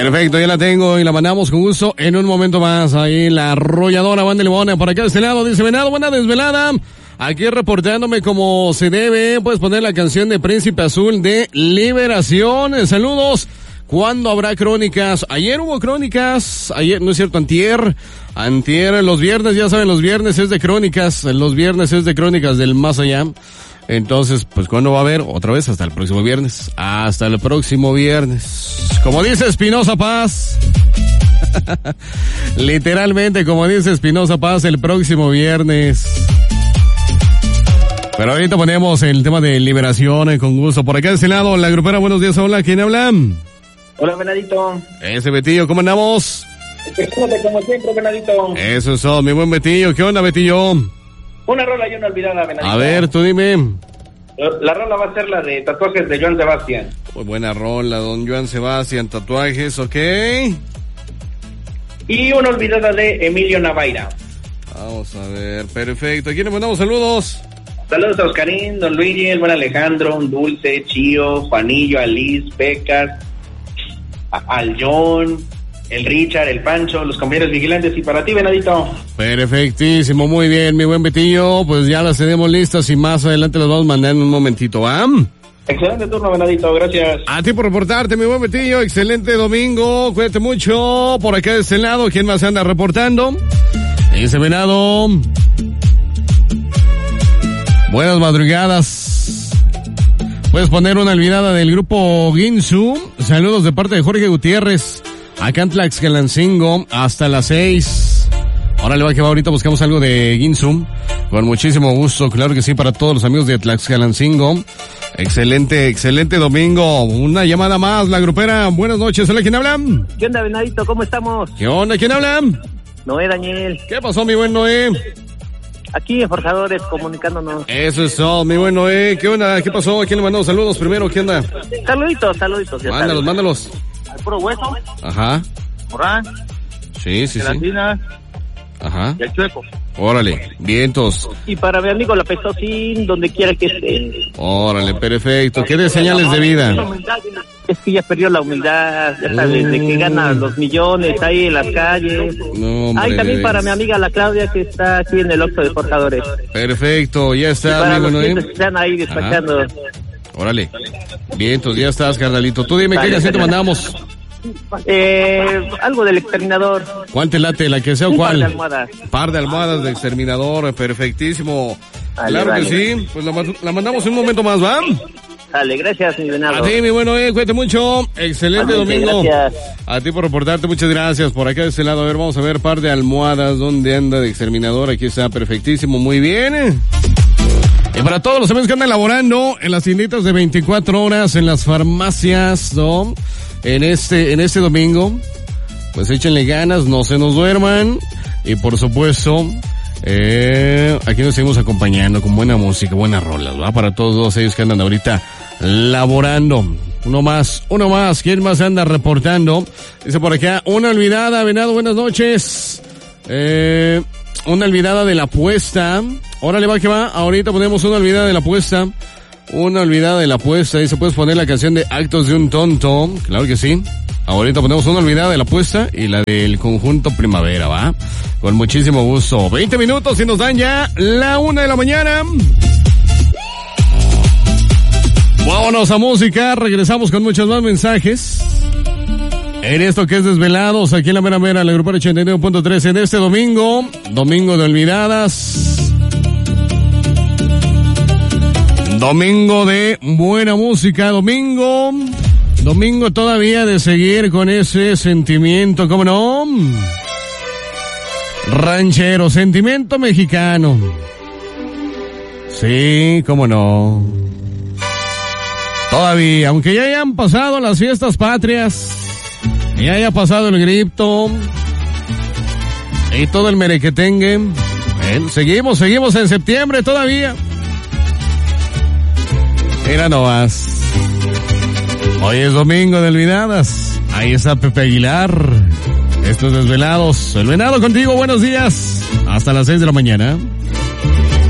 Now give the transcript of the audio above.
Perfecto, ya la tengo y la mandamos con gusto en un momento más. Ahí la arrolladora Banda Limón, por acá de este lado, dice Venado, buena desvelada. Aquí reportándome como se debe, puedes poner la canción de Príncipe Azul de Liberación. Saludos. ¿Cuándo habrá crónicas? Ayer hubo crónicas, ayer, no es cierto, antier, los viernes, ya saben, los viernes es de crónicas, del más allá. Entonces, pues, ¿cuándo va a haber? Otra vez, hasta el próximo viernes. Hasta el próximo viernes. Como dice Espinoza Paz. Literalmente, como dice Espinoza Paz, el próximo viernes. Pero ahorita ponemos el tema de Liberación, con gusto. Por acá de ese lado, la grupera, buenos días, hola, ¿quién habla? Hola, Venadito. Ese Betillo, ¿cómo andamos? Escuchándote como siempre, Venadito. Eso es todo, mi buen Betillo. ¿Qué onda, Betillo? Una rola y una olvidada, Venadito. A ver, tú dime. La rola va a ser la de Tatuajes de Joan Sebastián. Muy buena rola, don Joan Sebastián, Tatuajes, ¿ok? Y una olvidada de Emilio Navaira. Vamos a ver, perfecto. ¿A quién le mandamos saludos? Saludos a Oscarín, don Luigi, el buen Alejandro, un Dulce, Chío, Juanillo, Alice, Pecas, al John, el Richard, el Pancho, los compañeros vigilantes y para ti, Venadito. Perfectísimo, muy bien, mi buen Betillo. Pues ya las tenemos listas y más adelante las vamos a mandar en un momentito, ¿va? Excelente turno, Venadito, gracias. A ti por reportarte, mi buen Betillo. Excelente domingo, cuídate mucho. Por acá de este lado, ¿quién más anda reportando? Ese Venado. Buenas madrugadas. Puedes poner una olvidada del grupo Ginsu. Saludos de parte de Jorge Gutiérrez. Acá en Tlaxcalancingo hasta las 6. Ahora le va a quedar, ahorita buscamos algo de Ginsu. Con muchísimo gusto, claro que sí, para todos los amigos de Tlaxcalancingo. Excelente domingo. Una llamada más, la grupera. Buenas noches, hola, ¿quién habla? ¿Qué onda, Venadito? ¿Cómo estamos? ¿Qué onda? ¿Quién habla? Noé Daniel. ¿Qué pasó, mi buen Noé? Aquí en Forjadores, comunicándonos. Eso es todo, mi buen Noé. ¿Qué onda? ¿Qué pasó? ¿A quién le mandamos saludos primero? ¿Qué onda? Saluditos. Mándalos. Al puro hueso. Ajá. Morán. Sí. Gelatina. Ajá. Y el chueco. Órale, vientos. Y para mi amigo la Pestocín, donde quiera que esté. Órale, perfecto. ¿Qué de señales de vida? Es que ya perdió la humildad, ya sabes, desde que gana los millones ahí en las calles. No, hombre, ahí también para mi amiga la Claudia, que está aquí en el Oxxo de Forjadores. Perfecto, ya está, para amigo los Noé. que están ahí despachando. Ajá. Órale, vientos, ya estás, carnalito. Tú dime, ¿qué canción te mandamos? Algo del Exterminador. ¿Cuál te late? ¿La que sea o cuál? Par de almohadas. Par de almohadas de Exterminador, perfectísimo. Vale, claro vale. que sí, pues la mandamos en un momento más, ¿va? Dale, gracias, mi venado. A ti, mi bueno, cuídate mucho. Excelente domingo. Gracias. A ti por reportarte, muchas gracias. Por acá de este lado, a ver, vamos a ver par de almohadas. ¿Dónde anda de Exterminador? Aquí está, perfectísimo, muy bien. Y para todos los amigos que andan laborando en las tienditas de 24 horas, en las farmacias, ¿no? En este domingo, pues échenle ganas, no se nos duerman. Y por supuesto, aquí nos seguimos acompañando con buena música, buenas rolas, ¿va? Para todos ellos que andan ahorita laborando. Uno más. ¿Quién más anda reportando? Dice por acá, una olvidada, Venado, buenas noches. Una olvidada de la apuesta. Órale, va que va. Ahorita ponemos una olvidada de la apuesta. Una olvidada de la apuesta. Ahí se puede poner la canción de Actos de un Tonto. Claro que sí. Ahorita ponemos una olvidada de la apuesta y la del conjunto Primavera, ¿va? Con muchísimo gusto. 20 minutos y nos dan ya la 1 de la mañana. Vámonos a música. Regresamos con muchos más mensajes. En esto que es Desvelados, aquí en la mera mera, la grupera 89.3 en este domingo de olvidadas. Domingo de buena música, domingo todavía de seguir con ese sentimiento, ¿cómo no? Ranchero, sentimiento mexicano. Sí, cómo no. Todavía, aunque ya hayan pasado las fiestas patrias, ya haya pasado el grito y todo el merequetengue, seguimos en septiembre todavía. Mira nomás. Hoy es domingo de olvidadas. Ahí está Pepe Aguilar. Estos Desvelados. El Venado contigo, buenos días. Hasta las 6 de la mañana.